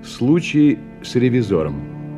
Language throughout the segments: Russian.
Случай с ревизором.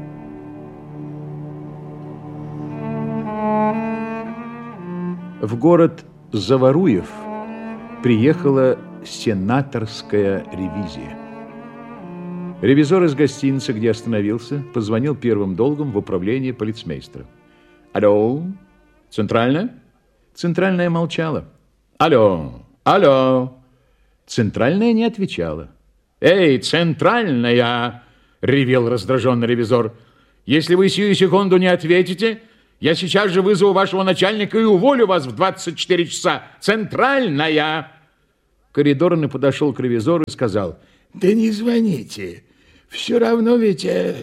В город Заваруев приехала сенаторская ревизия. Ревизор из гостиницы, где остановился, позвонил первым долгом в управление полицмейстера. Алло, центральная? Центральная молчала. Алло, алло. Центральная не отвечала. Эй, центральная, ревел раздраженный ревизор. Если вы сию секунду не ответите, я сейчас же вызову вашего начальника и уволю вас в 24 часа. Центральная. Коридорный подошел к ревизору и сказал: да не звоните. Все равно ведь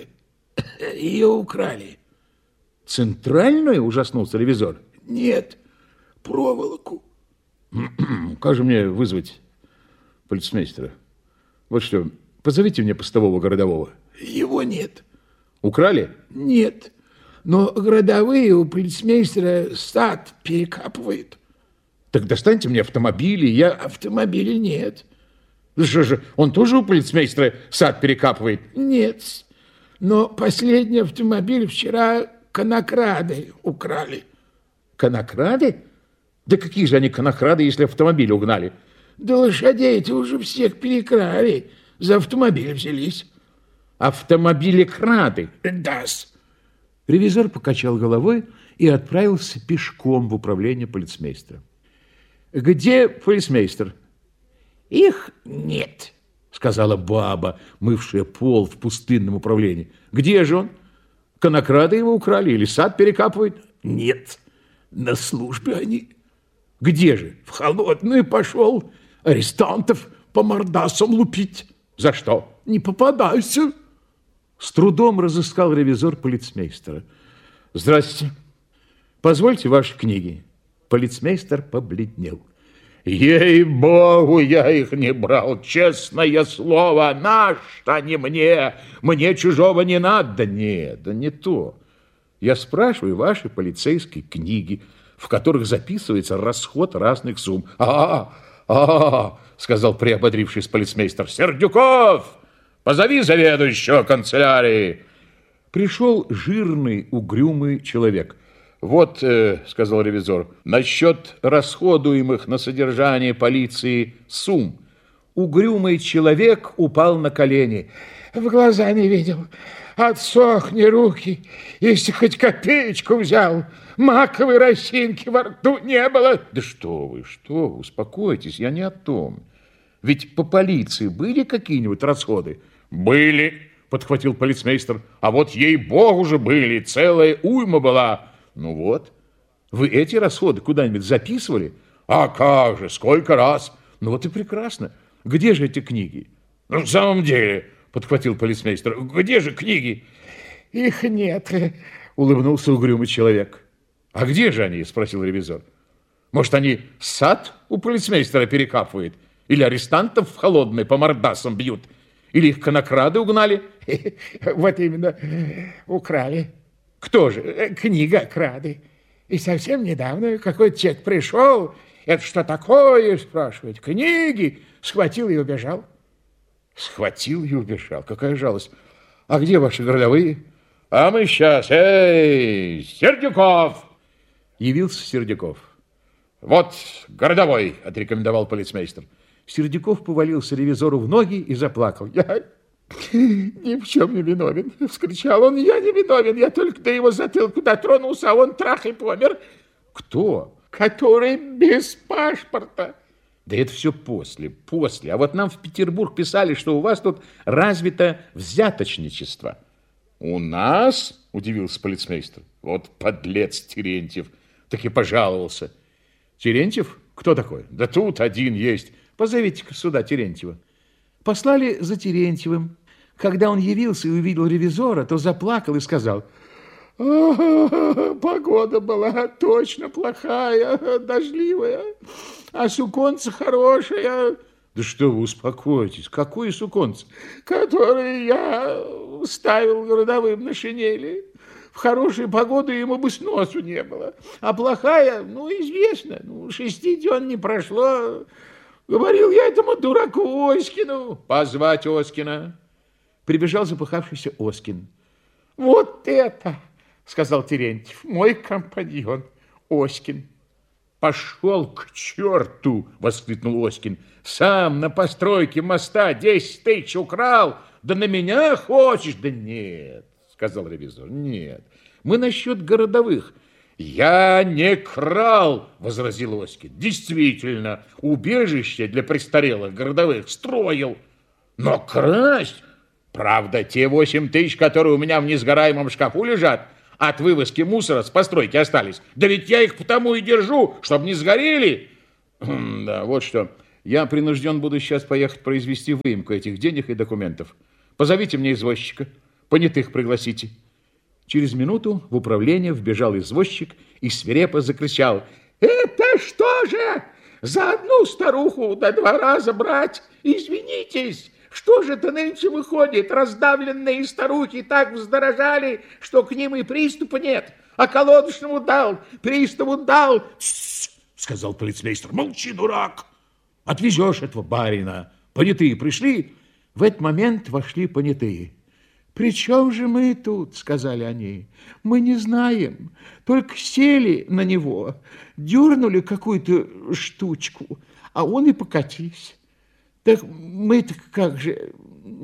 ее украли. Центральную? Ужаснулся ревизор. Нет, проволоку. Как же мне вызвать полицмейстера? Вот что, позовите мне постового городового. Его нет. Украли? Нет. Но городовые у полицмейстера сад перекапывают. Так достаньте мне автомобиль, и я... Автомобиля нет. Что же, он тоже у полицмейстера сад перекапывает? Нет. Но последний автомобиль вчера конокрады украли. Конокрады? Да какие же они конокрады, если автомобиль угнали? Да лошадей-то уже всех перекрали. За автомобиль взялись. Автомобили-крады? Да-с. Ревизор покачал головой и отправился пешком в управление полицмейстера. Где полицмейстер? Их нет, сказала баба, мывшая пол в пустынном управлении. Где же он? Конокрады его украли или сад перекапывают? Нет, на службе они. Где же? В холодную пошел арестантов по мордасам лупить. За что? Не попадайся. С трудом разыскал ревизор полицмейстера. Здравствуйте. Позвольте ваши книги. Полицмейстер побледнел. Ей-богу, я их не брал, честное слово, наш, а не мне. Мне чужого не надо. Да нет, да не то. Я спрашиваю ваши полицейские книги, в которых записывается расход разных сумм. Сказал приободрившись полицмейстер. Сердюков, позови заведующего канцелярии. Пришел жирный, угрюмый человек. Вот, сказал ревизор, насчет расходуемых на содержание полиции сумм. Угрюмый человек упал на колени. В глаза не видел. Отсохни руки, если хоть копеечку взял. Маковой росинки во рту не было. Да что вы, успокойтесь, я не о том. Ведь по полиции были какие-нибудь расходы? Были, подхватил полицмейстер. А вот ей-богу же были, целая уйма была. Ну вот, вы эти расходы куда-нибудь записывали? А как же, сколько раз? Ну вот и прекрасно. Где же эти книги? Ну, в самом деле, подхватил полицмейстер, где же книги? Их нет, улыбнулся угрюмый человек. А где же они? Спросил ревизор. Может, они сад у полицмейстера перекапывают? Или арестантов в холодной по мордасам бьют? Или их конокрады угнали? Вот именно, украли. Кто же? Книга крады. И совсем недавно какой-то человек пришел, это что такое, спрашивает, книги, схватил и убежал. Схватил и убежал, какая жалость. А где ваши городовые? А мы сейчас, эй, Сердюков! Явился Сердюков. Вот городовой, отрекомендовал полицмейстер. Сердюков повалился ревизору в ноги и заплакал. Я ни в чем не виновен, вскричал он, я не виновен, я только до его затылку дотронулся, а он трах и помер. Кто? Который без паспорта. Да это все после. А вот нам в Петербург писали, что у вас тут развито взяточничество. У нас? Удивился полицмейстер. Вот подлец Терентьев. Так и пожаловался. Терентьев? Кто такой? Да тут один есть. Позовите-ка сюда Терентьева. Послали за Терентьевым. Когда он явился и увидел ревизора, то заплакал и сказал: погода была точно плохая, дождливая, а суконце хорошее. Да что вы, успокойтесь, какое суконце? Которое я ставил городовым на шинели. В хорошую погоду ему бы сносу не было, а плохая, ну, известно, 6 дней не прошло. Говорил я этому дураку Оськину. Позвать Оськина. Прибежал запыхавшийся Оскин. Вот это, сказал Терентьев, мой компаньон Оськин. Пошел к черту, воскликнул Оськин. Сам на постройке моста 10 тысяч украл, да на меня хочешь? Да нет, сказал ревизор, нет, мы насчет городовых. Я не крал, возразил Оськин. Действительно, убежище для престарелых городовых строил. Но красть... Правда, те 8 тысяч, которые у меня в несгораемом шкафу лежат, от вывозки мусора с постройки остались. Да ведь я их потому и держу, чтобы не сгорели. Да, вот что. Я принужден буду сейчас поехать произвести выемку этих денег и документов. Позовите мне извозчика. Понятых пригласите. Через минуту в управление вбежал извозчик и свирепо закричал. Это что же? За одну старуху до 2 раза брать? Извинитесь. Что же это нынче выходит? Раздавленные старухи так вздорожали, что к ним и приступа нет. А колодочному дал, приставу дал. Тс-с-с, сказал полицмейстер. Молчи, дурак. Отвезешь этого барина. Понятые пришли. В этот момент вошли понятые. «При чем же мы тут?» — сказали они. «Мы не знаем. Только сели на него, дернули какую-то штучку, а он и покатился. Так мы-то как же,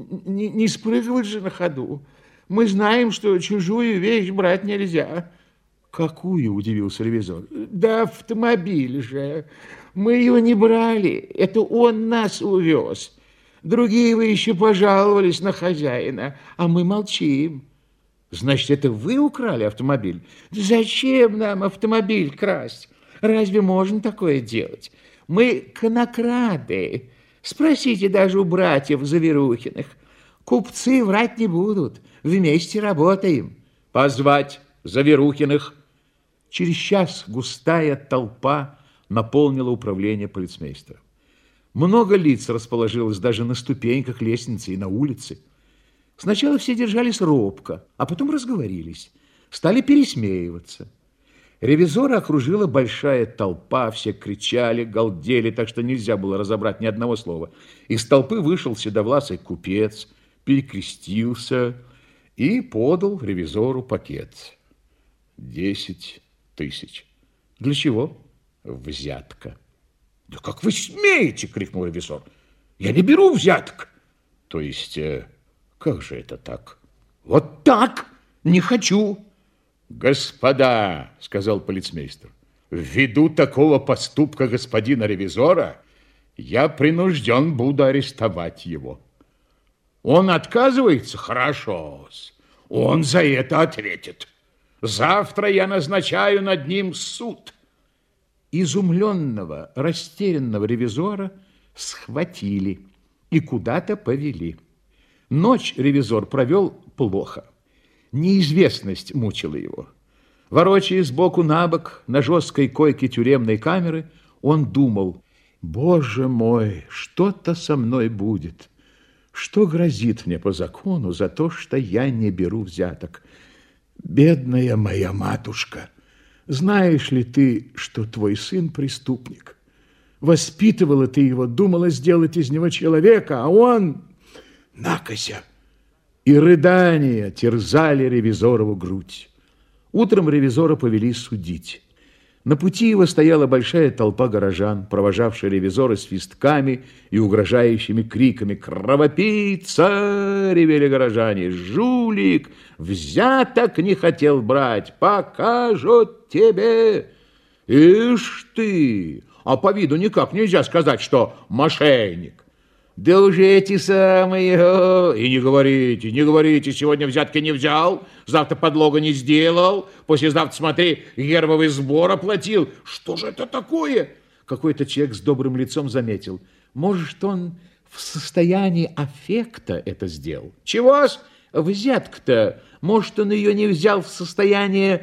не спрыгивать же на ходу. Мы знаем, что чужую вещь брать нельзя». «Какую?» — удивился ревизор. «Да автомобиль же. Мы его не брали. Это он нас увез. Другие вы еще пожаловались на хозяина, а мы молчим». «Значит, это вы украли автомобиль?» «Зачем нам автомобиль красть? Разве можно такое делать? Мы конокрады. Спросите даже у братьев Заверухиных. Купцы врать не будут. Вместе работаем». «Позвать Заверухиных». Через час густая толпа наполнила управление полицмейстера. Много лиц расположилось даже на ступеньках лестницы и на улице. Сначала все держались робко, а потом разговорились, стали пересмеиваться. Ревизора окружила большая толпа, все кричали, галдели, так что нельзя было разобрать ни одного слова. Из толпы вышел седовласый купец, перекрестился и подал ревизору пакет. 10 тысяч. Для чего? Взятка. «Да как вы смеете!» — крикнул ревизор. «Я не беру взяток!» «То есть, как же это так?» «Вот так! Не хочу!» «Господа!» — сказал полицмейстер. «Ввиду такого поступка господина ревизора я принужден буду арестовать его. Он отказывается? Хорошо-с. Он за это ответит. Завтра я назначаю над ним суд». Изумленного, растерянного ревизора схватили и куда-то повели. Ночь ревизор провел плохо. Неизвестность мучила его. Ворочаясь сбоку на бок на жесткой койке тюремной камеры, он думал: «Боже мой, что-то со мной будет. Что грозит мне по закону за то, что я не беру взяток? Бедная моя матушка! Знаешь ли ты, что твой сын преступник? Воспитывала ты его, думала сделать из него человека, а он... накося!» И рыдания терзали ревизорову грудь. Утром ревизора повели судить. На пути его стояла большая толпа горожан, провожавшая ревизора свистками и угрожающими криками. «Кровопийца!» — ревели горожане. «Жулик! Взяток не хотел брать! Покажут тебе!» «Ишь ты! А по виду никак нельзя сказать, что мошенник!» «Да уже эти самые...» «И не говорите, не говорите, сегодня взятки не взял, завтра подлога не сделал, послезавтра, смотри, гербовый сбор оплатил. Что же это такое?» Какой-то человек с добрым лицом заметил: «Может, он в состоянии аффекта это сделал?» «Чего-с? Взятка-то, может, он ее не взял в состоянии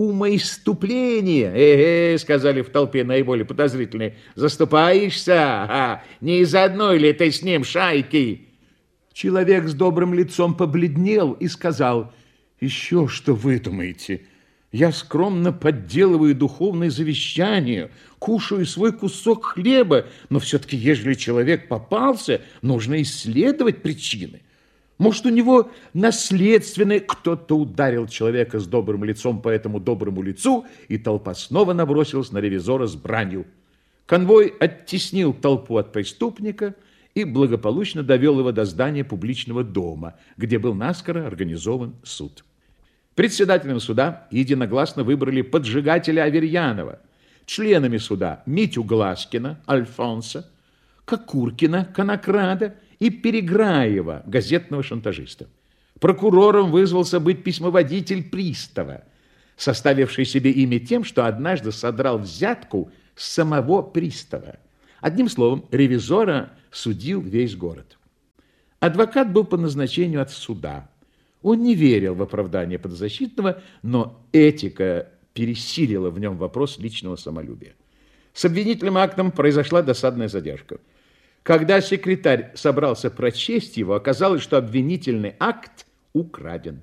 умоиступления?» Сказали в толпе наиболее подозрительные. «Заступаешься? Не из одной ли ты с ним шайки?» Человек с добрым лицом побледнел и сказал: «Еще что выдумаете? Я скромно подделываю духовное завещание, кушаю свой кусок хлеба, но все-таки, ежели человек попался, нужно исследовать причины. Может, у него наследственный... Кто-то ударил человека с добрым лицом по этому доброму лицу, и толпа снова набросилась на ревизора с бранью. Конвой оттеснил толпу от преступника и благополучно довел его до здания публичного дома, где был наскоро организован суд. Председателем суда единогласно выбрали поджигателя Аверьянова, членами суда Митю Глазкина, Альфонса, Кокуркина, Конокрада и Переграева, газетного шантажиста. Прокурором вызвался быть письмоводитель пристава, составивший себе имя тем, что однажды содрал взятку с самого пристава. Одним словом, ревизора судил весь город. Адвокат был по назначению от суда. Он не верил в оправдание подзащитного, но этика пересилила в нем вопрос личного самолюбия. С обвинительным актом произошла досадная задержка. Когда секретарь собрался прочесть его, оказалось, что обвинительный акт украден.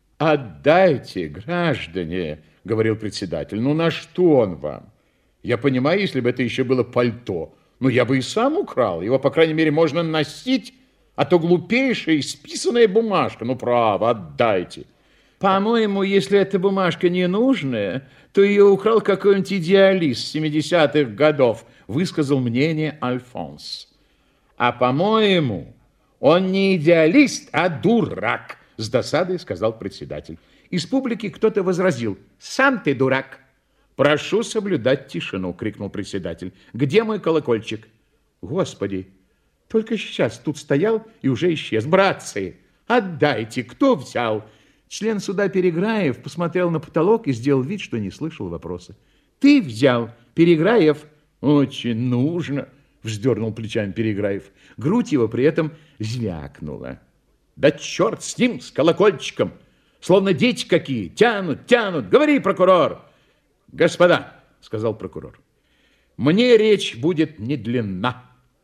«Отдайте, граждане», — говорил председатель. «Ну на что он вам? Я понимаю, если бы это еще было пальто. Но я бы и сам украл. Его, по крайней мере, можно носить, а то глупейшая исписанная бумажка. Ну, право, отдайте». «По-моему, если эта бумажка не нужная, то ее украл какой-нибудь идеалист 70-х годов», высказал мнение Альфонс. «А, по-моему, он не идеалист, а дурак», с досадой сказал председатель. Из публики кто-то возразил: «Сам ты дурак». «Прошу соблюдать тишину», крикнул председатель. «Где мой колокольчик?» «Господи, только сейчас тут стоял и уже исчез. Братцы, отдайте, кто взял?» Член суда Переграев посмотрел на потолок и сделал вид, что не слышал вопроса. «Ты взял, Переграев?» «Очень нужно», вздернул плечами Переграев. Грудь его при этом звякнула. «Да черт с ним, с колокольчиком! Словно дети какие! Тянут, тянут! Говори, прокурор!» «Господа», сказал прокурор, «мне речь будет не длинна.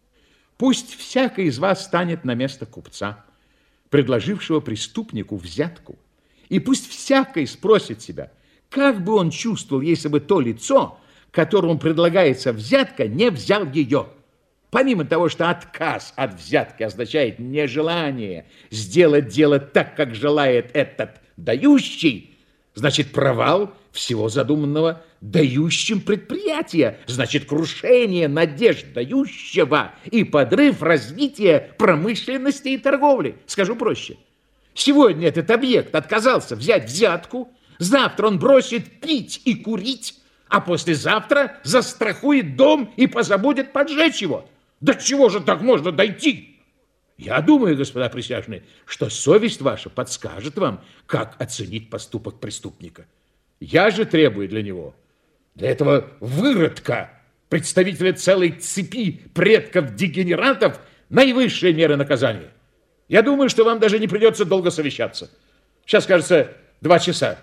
Пусть всякий из вас станет на место купца, предложившего преступнику взятку, и пусть всякий спросит себя, как бы он чувствовал, если бы то лицо, которому предлагается взятка, не взял ее. Помимо того, что отказ от взятки означает нежелание сделать дело так, как желает этот дающий, значит, провал всего задуманного дающим предприятия, значит, крушение надежд дающего и подрыв развития промышленности и торговли. Скажу проще. Сегодня этот объект отказался взять взятку, завтра он бросит пить и курить, а послезавтра застрахует дом и позабудет поджечь его. До чего же так можно дойти? Я думаю, господа присяжные, что совесть ваша подскажет вам, как оценить поступок преступника. Я же требую для него, для этого выродка, представителя целой цепи предков-дегенератов, наивысшие меры наказания. Я думаю, что вам даже не придется долго совещаться. Сейчас, кажется, 2 часа.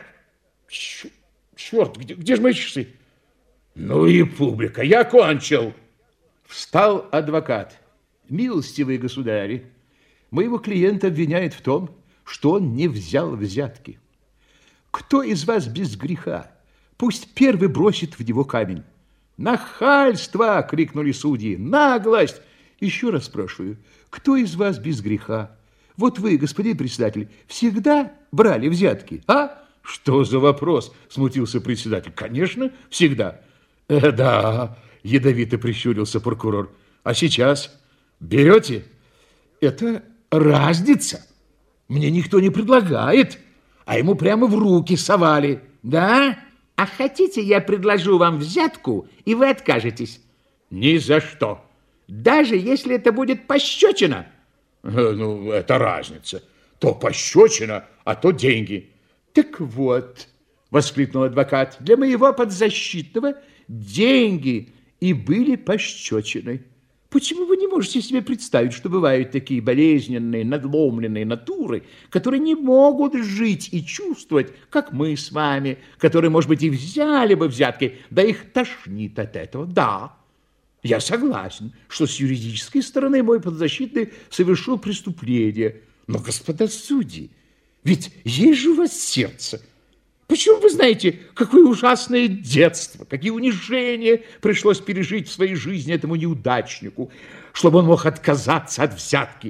Черт, где же мои часы? Ну и публика, я кончил. Встал адвокат. «Милостивые государи, моего клиента обвиняют в том, что он не взял взятки. Кто из вас без греха? Пусть первый бросит в него камень». «Нахальство!» — крикнули судьи. «Наглость!» «Еще раз спрашиваю, кто из вас без греха? Вот вы, господин председатель, всегда брали взятки, а?» «Что за вопрос?» — смутился председатель. «Конечно, всегда». «Да», — ядовито прищурился прокурор. «А сейчас берете?» «Это разница. Мне никто не предлагает, а ему прямо в руки совали». «Да? А хотите, я предложу вам взятку, и вы откажетесь?» «Ни за что». «Даже если это будет пощечина?» «Ну, это разница. То пощечина, а то деньги». «Так вот», — воскликнул адвокат, «для моего подзащитного деньги и были пощечиной. Почему вы не можете себе представить, что бывают такие болезненные, надломленные натуры, которые не могут жить и чувствовать, как мы с вами, которые, может быть, и взяли бы взятки, да их тошнит от этого? Да, я согласен, что с юридической стороны мой подзащитный совершил преступление. Но, господа судьи, ведь есть же у вас сердце. Почему вы знаете, какое ужасное детство, какие унижения пришлось пережить в своей жизни этому неудачнику, чтобы он мог отказаться от взятки?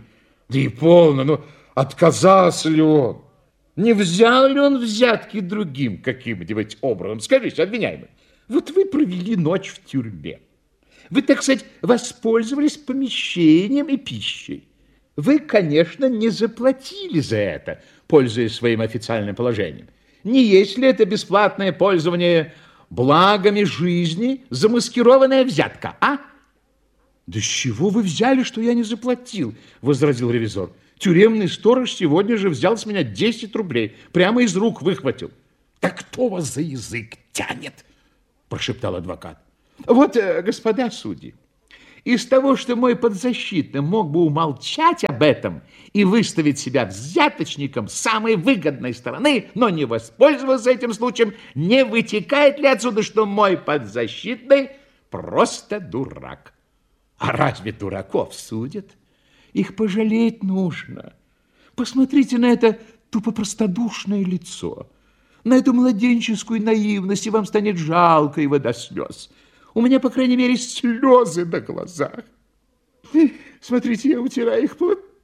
Да и полно, ну, отказался ли он? Не взял ли он взятки другим каким-нибудь образом? Скажите, обвиняемый, вот вы провели ночь в тюрьме. Вы, так сказать, воспользовались помещением и пищей. Вы, конечно, не заплатили за это, пользуясь своим официальным положением. Не есть ли это бесплатное пользование благами жизни замаскированная взятка, а? Да с чего вы взяли, что я не заплатил? Возразил ревизор. Тюремный сторож сегодня же взял с меня 10 рублей. Прямо из рук выхватил. Да кто вас за язык тянет? Прошептал адвокат. Вот, господа судьи, из того, что мой подзащитный мог бы умолчать об этом и выставить себя взяточником с самой выгодной стороны, но не воспользоваться этим случаем, не вытекает ли отсюда, что мой подзащитный просто дурак? А разве дураков судят? Их пожалеть нужно. Посмотрите на это тупо-простодушное лицо, на эту младенческую наивность, и вам станет жалко его до слез. У меня, по крайней мере, слезы на глазах. Смотрите, я утираю их.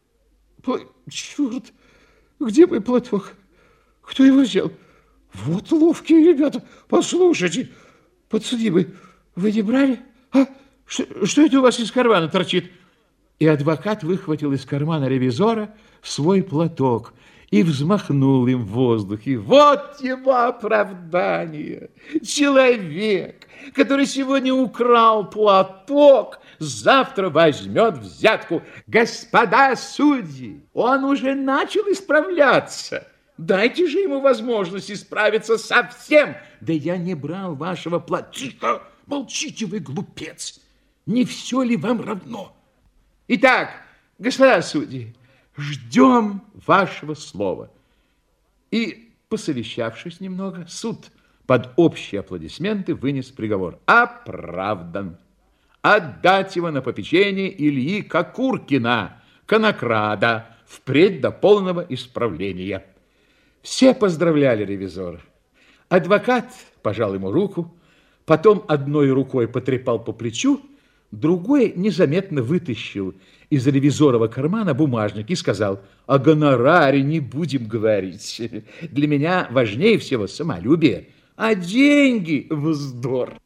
Черт, где мой платок? Кто его взял? Вот ловкие ребята. Послушайте, подсудимый, вы не брали? А? Что это у вас из кармана торчит? И адвокат выхватил из кармана ревизора свой платок и взмахнул им в воздухе. Вот его оправдание. Человек, который сегодня украл платок, завтра возьмет взятку. Господа судьи, он уже начал исправляться. Дайте же ему возможность исправиться совсем. Да я не брал вашего платка. Тихо, молчите вы, глупец. Не все ли вам равно? Итак, господа судьи, ждем вашего слова. И, посовещавшись немного, суд под общие аплодисменты вынес приговор. Оправдан. Отдать его на попечение Ильи Кокуркина, конокрада, впредь до полного исправления. Все поздравляли ревизора. Адвокат пожал ему руку, потом одной рукой потрепал по плечу, другой незаметно вытащил из ревизорова кармана бумажник и сказал: о гонораре не будем говорить. Для меня важнее всего самолюбие, а деньги — вздор.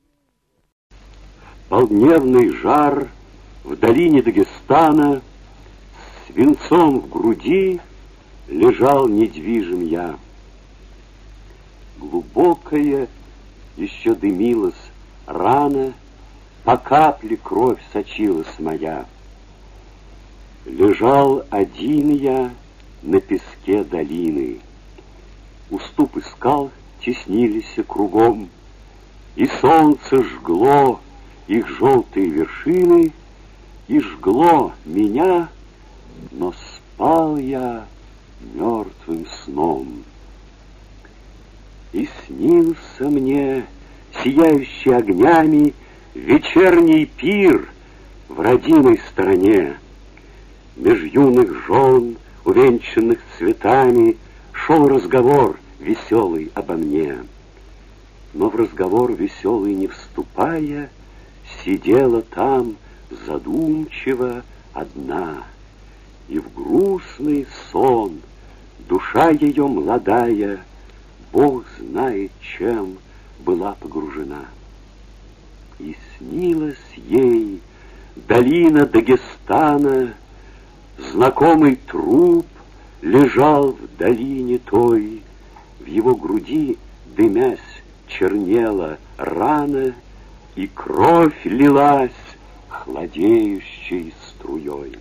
Полдневный жар в долине Дагестана, свинцом в груди лежал недвижим я. Глубокая еще дымилась рана, по капле кровь сочилась моя. Лежал один я на песке долины. Уступы скал теснились кругом, и солнце жгло их желтые вершины, и жгло меня, но спал я мертвым сном. И снился мне, сияющий огнями, вечерний пир в родимой стороне. Меж юных жен, увенчанных цветами, шел разговор веселый обо мне. Но в разговор веселый не вступая, сидела там задумчиво одна, и в грустный сон душа ее молодая, Бог знает чем, была погружена. И снилась ей долина Дагестана, знакомый труп лежал в долине той, в его груди, дымясь, чернела рана, и кровь лилась хладеющей струей.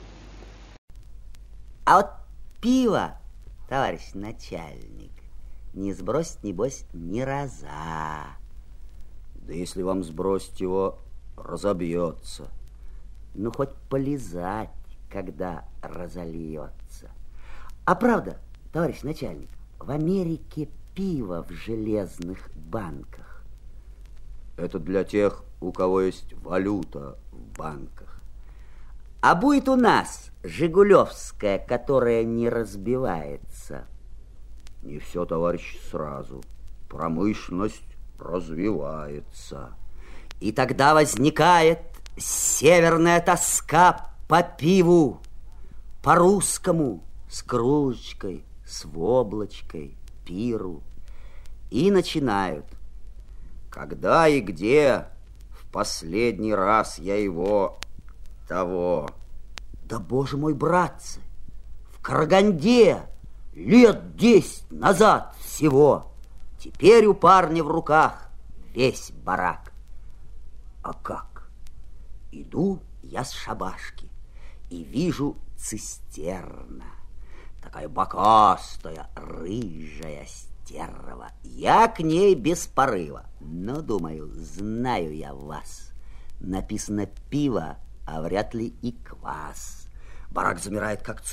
А вот пиво, товарищ начальник, не сбросить, небось, ни раза. Да если вам сбросить его, разобьется. Ну, хоть полизать, когда разольется. А правда, товарищ начальник, в Америке пиво в железных банках. Это для тех, у кого есть валюта в банках. А будет у нас жигулевская, которая не разбивается? Не все, товарищ, сразу. Промышленность развивается. И тогда возникает северная тоска по пиву. по-русскому, с кружечкой, с воблочкой, пиру. И начинают. Когда и где в последний раз я его того? Да, боже мой, братцы, в Караганде лет 10 назад всего. Теперь у парня в руках весь барак. А как? Иду я с шабашки и вижу цистерна. Такая бокастая, рыжая стерва. Я к ней без порыва. Но, думаю, знаю я вас. Написано пиво, а вряд ли и квас. Барак замирает, как